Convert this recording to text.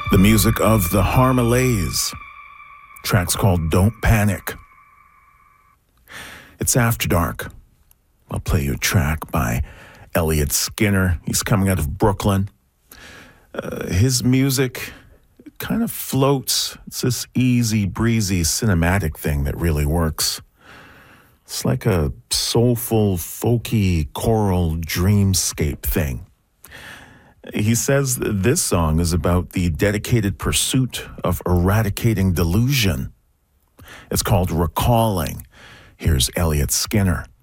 The music of the Harmalays. Track's called Don't Panic. It's After Dark. I'll play you a track by Elliot Skinner. He's coming out of Brooklyn. His music kind of floats. It's this easy, breezy, cinematic thing that really works. It's like a soulful, folky, choral dreamscape thing. He says this song is about the dedicated pursuit of eradicating delusion. It's called Recalling. Here's Elliot Skinner.